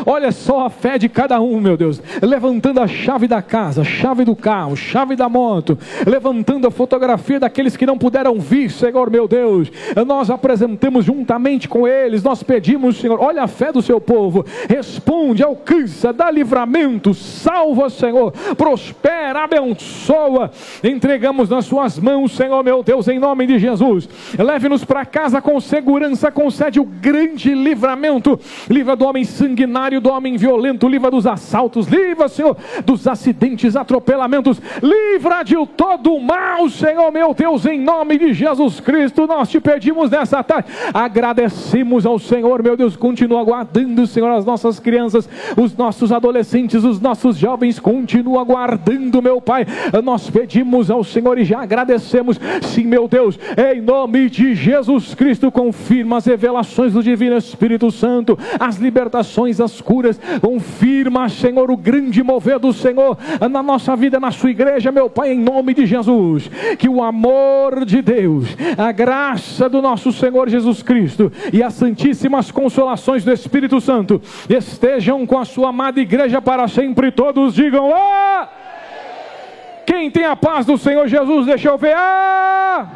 Olha só a fé de cada um, meu Deus, levantando a chave da casa, chave do carro, chave da moto, levantando a fotografia daqueles que não puderam vir, Senhor meu Deus. Nós apresentamos juntamente com eles, nós pedimos, Senhor, olha a fé do seu povo, responde, alcança, dá livramento, salva, Senhor, prospera, abençoa. Entregamos nas suas mãos, Senhor meu Deus, em nome de Jesus. Leve-nos para casa com segurança, concede o grande livramento. Livra do homem sanguinário, do homem violento, livra dos assaltos, livra, Senhor, dos acidentes, atropelamentos, livra de todo o mal, Senhor meu Deus, em nome de Jesus Cristo. Nós te pedimos nessa tarde, agradecemos ao Senhor, meu Deus, continua guardando, Senhor, as nossas crianças, os nossos adolescentes, os nossos jovens, continua guardando, meu Pai. Nós pedimos ao Senhor e já agradecemos, sim, meu Deus, em nome de Jesus Cristo. Confirma as revelações do Divino Espírito Santo, as libertações, as curas. Confirma, Senhor, o grande mover do Senhor na nossa vida, na sua igreja, meu Pai, em nome de Jesus. Que o amor de Deus, a graça do nosso Senhor Jesus Cristo e as santíssimas consolações do Espírito Santo estejam com a sua amada igreja para sempre. Todos digam: ah! Quem tem a paz do Senhor Jesus, deixa eu ver. Ah!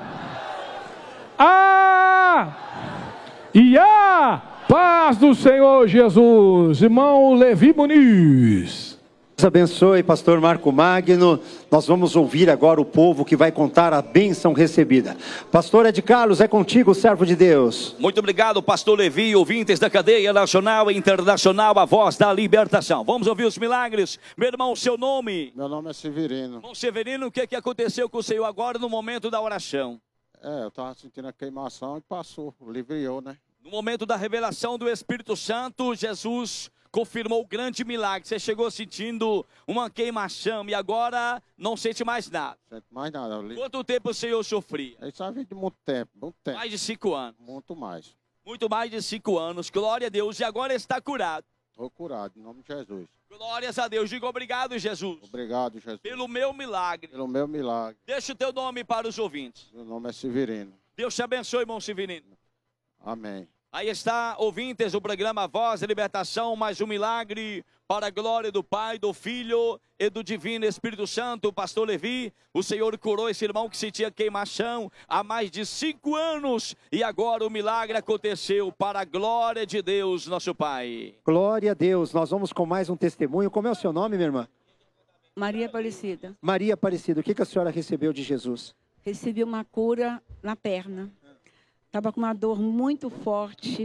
Ah! E a paz do Senhor Jesus. Irmão Levi Muniz. Deus abençoe, pastor Marco Magno. Nós vamos ouvir agora o povo que vai contar a bênção recebida. Pastor Ed Carlos, é contigo, servo de Deus. Muito obrigado, pastor Levi, ouvintes da cadeia nacional e internacional, a voz da libertação. Vamos ouvir os milagres. Meu irmão, seu nome? Meu nome é Severino. Irmão Severino, o que aconteceu com o Senhor agora no momento da oração? Eu estava sentindo a queimação e passou, aliviou, né? No momento da revelação do Espírito Santo, Jesus confirmou o grande milagre. Você chegou sentindo uma queimação e agora não sente mais nada. Sente mais nada. Quanto tempo o Senhor sofria? Isso já vem de muito tempo, Mais de 5 anos. Muito mais. Muito mais de 5 anos. Glória a Deus. E agora está curado. Estou curado, em nome de Jesus. Glórias a Deus. Digo obrigado, Jesus. Obrigado, Jesus. Pelo meu milagre. Pelo meu milagre. Deixa o teu nome para os ouvintes. Meu nome é Severino. Deus te abençoe, irmão Severino. Amém. Aí está, ouvintes do programa Voz da Libertação, mais um milagre para a glória do Pai, do Filho e do Divino Espírito Santo. Pastor Levi, o Senhor curou esse irmão que sentia queimação há mais de 5 anos e agora o milagre aconteceu para a glória de Deus, nosso Pai. Glória a Deus. Nós vamos com mais um testemunho. Como é o seu nome, minha irmã? Maria Aparecida. Maria Aparecida. O que a senhora recebeu de Jesus? Recebi uma cura na perna. Estava com uma dor muito forte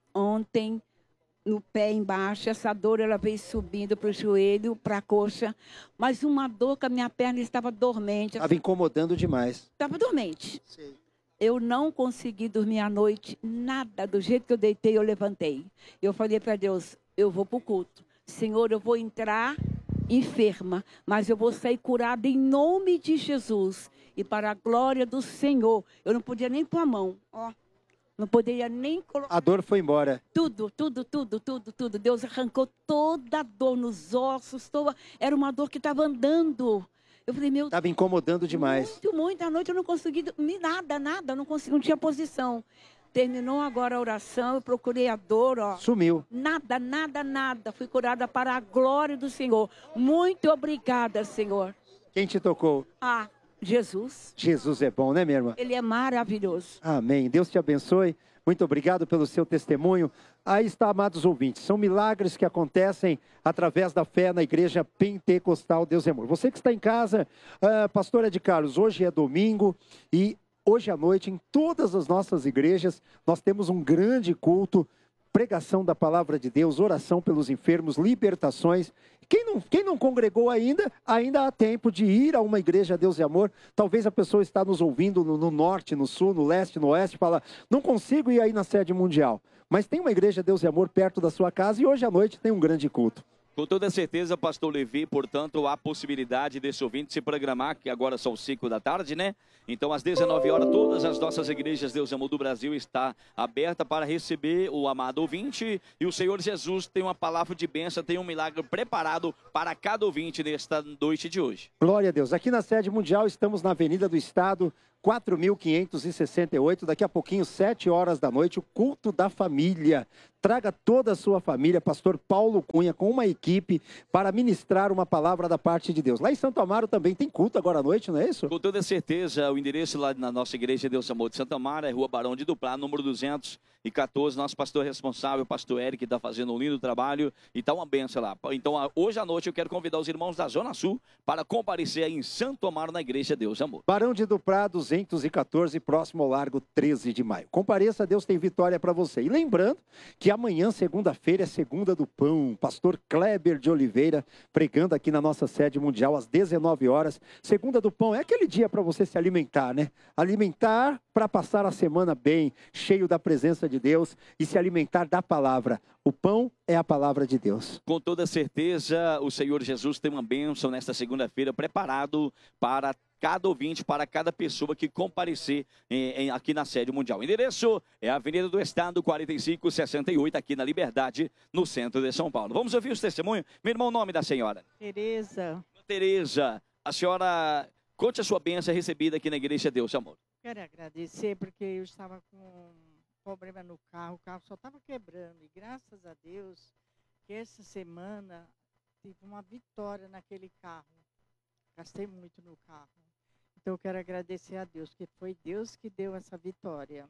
ontem, no pé embaixo. Essa dor ela veio subindo para o joelho, para a coxa. Mas uma dor que a minha perna estava dormente. Estava incomodando demais. Estava dormente. Sei. Eu não consegui dormir à noite, nada. Do jeito que eu deitei, eu levantei. Eu falei para Deus, eu vou para o culto. Senhor, eu vou entrar enferma, mas eu vou sair curada em nome de Jesus. E para a glória do Senhor, eu não podia nem pôr a mão, ó. Não poderia nem colocar. A dor foi embora. Tudo. Deus arrancou toda a dor nos ossos, era uma dor que estava andando. Eu falei, meu Deus. Estava incomodando demais. Muito. À noite eu não consegui dormir nada, não tinha posição. Terminou agora a oração, eu procurei a dor, ó. Sumiu. Nada. Fui curada para a glória do Senhor. Muito obrigada, Senhor. Quem te tocou? Jesus. Jesus é bom, né, minha irmã? Ele é maravilhoso. Amém. Deus te abençoe. Muito obrigado pelo seu testemunho. Aí está, amados ouvintes. São milagres que acontecem através da fé na igreja pentecostal Deus é Amor. Você que está em casa, pastor Ed Carlos, hoje é domingo e hoje à noite em todas as nossas igrejas nós temos um grande culto, pregação da palavra de Deus, oração pelos enfermos, libertações. Quem não congregou ainda há tempo de ir a uma igreja Deus e Amor. Talvez a pessoa está nos ouvindo no norte, no sul, no leste, no oeste, fala, não consigo ir aí na sede mundial. Mas tem uma igreja Deus e Amor perto da sua casa e hoje à noite tem um grande culto. Com toda certeza, pastor Levi, portanto, há possibilidade desse ouvinte se programar, que agora são 5 da tarde, né? Então, às 19 horas, todas as nossas igrejas Deus Amor do Brasil está aberta para receber o amado ouvinte. E o Senhor Jesus tem uma palavra de bênção, tem um milagre preparado para cada ouvinte nesta noite de hoje. Glória a Deus. Aqui na sede mundial estamos na Avenida do Estado, 4.568, daqui a pouquinho, 7 horas da noite, o culto da família. Traga toda a sua família, pastor Paulo Cunha, com uma equipe, para ministrar uma palavra da parte de Deus. Lá em Santo Amaro também tem culto agora à noite, não é isso? Com toda certeza, o endereço lá na nossa igreja Deus Amor de Santo Amaro é Rua Barão de Duplá, número 214. Nosso pastor responsável, pastor Eric, está fazendo um lindo trabalho e está uma benção lá. Então, hoje à noite eu quero convidar os irmãos da Zona Sul para comparecer aí em Santo Amaro, na igreja Deus Amor. Barão de Duplá, 214, próximo ao Largo 13 de maio. Compareça, Deus tem vitória para você. E lembrando que amanhã, segunda-feira, é Segunda do Pão. Pastor Kleber de Oliveira pregando aqui na nossa sede mundial às 19 horas. Segunda do Pão é aquele dia para você se alimentar, né? Alimentar para passar a semana bem, cheio da presença de Deus e se alimentar da palavra. O pão é a palavra de Deus. Com toda certeza, o Senhor Jesus tem uma bênção nesta segunda-feira preparado para cada ouvinte, para cada pessoa que comparecer aqui na sede mundial. O endereço é a Avenida do Estado, 4568, aqui na Liberdade, no centro de São Paulo. Vamos ouvir os testemunhos? Meu irmão, o nome da senhora? Tereza. Tereza, a senhora conte a sua bênção recebida aqui na igreja Deus Amor. Quero agradecer porque eu estava com problema no carro, o carro só estava quebrando. E graças a Deus que essa semana tive uma vitória naquele carro. Gastei muito no carro. Então eu quero agradecer a Deus, que foi Deus que deu essa vitória.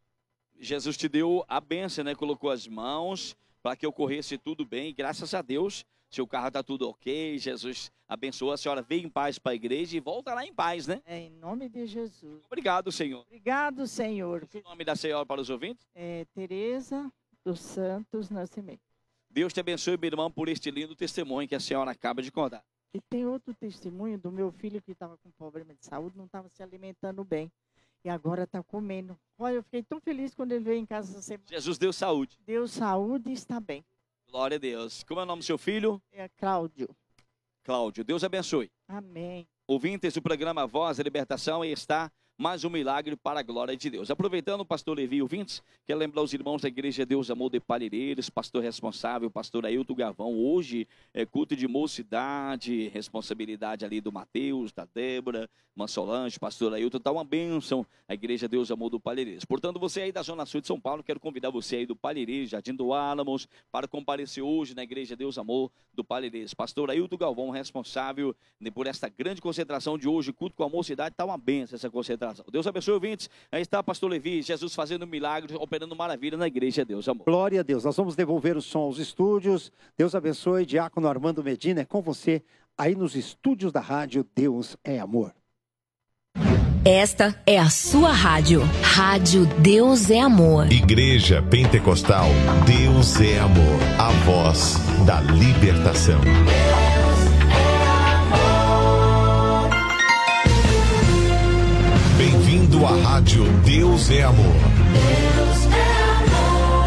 Jesus te deu a bênção, né? Colocou as mãos para que ocorresse tudo bem. E graças a Deus, seu carro está tudo ok. Jesus abençoou. A senhora veio em paz para a igreja e volta lá em paz, né? É, em nome de Jesus. Obrigado, Senhor. Obrigado, Senhor. O nome da senhora para os ouvintes? É Tereza dos Santos Nascimento. Deus te abençoe, meu irmão, por este lindo testemunho que a senhora acaba de contar. E tem outro testemunho do meu filho que estava com problema de saúde, não estava se alimentando bem. E agora está comendo. Olha, eu fiquei tão feliz quando ele veio em casa essa semana. Jesus deu saúde. Deu saúde e está bem. Glória a Deus. Como é o nome do seu filho? É Cláudio. Cláudio. Deus abençoe. Amém. Ouvintes do programa Voz da Libertação, e está mais um milagre para a glória de Deus. Aproveitando, o pastor Levi, ouvintes, quero lembrar os irmãos da igreja Deus Amor de Palheireiros, pastor responsável, pastor Ailton Gavão. Hoje é culto de mocidade, responsabilidade ali do Mateus, da Débora, Mansolange, pastor Ailton. Está uma bênção a igreja Deus Amor do Palheireiros. Portanto, você aí da Zona Sul de São Paulo, quero convidar você aí do Palheireiros, Jardim do Álamos, para comparecer hoje na igreja Deus Amor do Palheireiros. Pastor Ailton Galvão, responsável por esta grande concentração de hoje, culto com a mocidade. Está uma bênção essa concentração. Deus abençoe, ouvintes. Aí está pastor Levi, Jesus fazendo milagres, operando maravilha na igreja Deus Amor. Glória a Deus. Nós vamos devolver o som aos estúdios. Deus abençoe. Diácono Armando Medina, é com você aí nos estúdios da rádio Deus é Amor. Esta é a sua rádio. Rádio Deus é Amor. Igreja Pentecostal Deus é Amor. A voz da libertação. Bem-vindo à rádio Deus é Amor. Deus é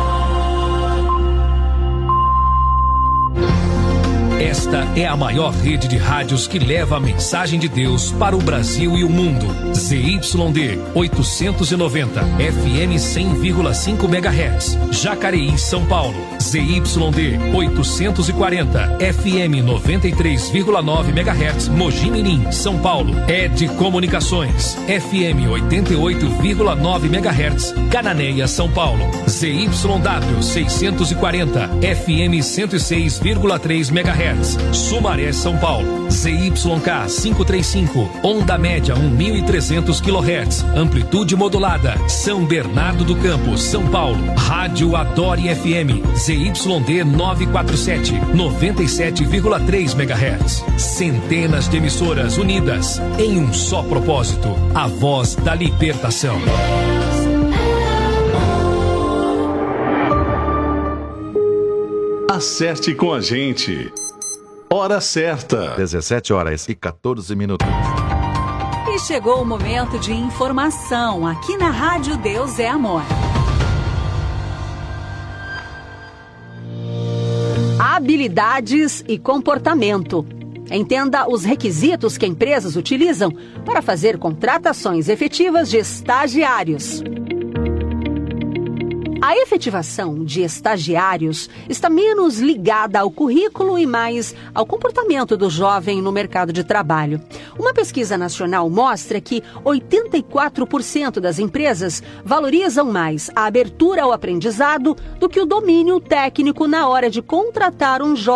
amor. Esta é a maior rede de rádios que leva a mensagem de Deus para o Brasil e o mundo. ZYD 890, FM 100,5 MHz, Jacareí, São Paulo. ZYD 840, FM 93,9 MHz, Mogi Mirim, São Paulo. ED Comunicações, FM 88,9 MHz, Cananéia, São Paulo. ZYW 640, FM 106,3 MHz, Sumaré, São Paulo. ZYK 535, onda média 1.300 kHz, amplitude modulada, São Bernardo do Campo, São Paulo. Rádio Adore FM, ZYD 947, 97,3 MHz. Centenas de emissoras unidas em um só propósito, a voz da libertação. Acerte com a gente. Hora certa. 17h14. E chegou o momento de informação aqui na Rádio Deus é Amor. Habilidades e comportamento. Entenda os requisitos que empresas utilizam para fazer contratações efetivas de estagiários. A efetivação de estagiários está menos ligada ao currículo e mais ao comportamento do jovem no mercado de trabalho. Uma pesquisa nacional mostra que 84% das empresas valorizam mais a abertura ao aprendizado do que o domínio técnico na hora de contratar um jovem